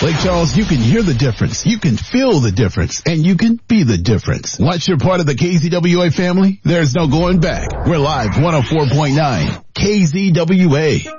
Lake Charles, you can hear the difference, you can feel the difference, and you can be the difference. Once you're part of the KZWA family, there's no going back. We're live 104.9 KZWA.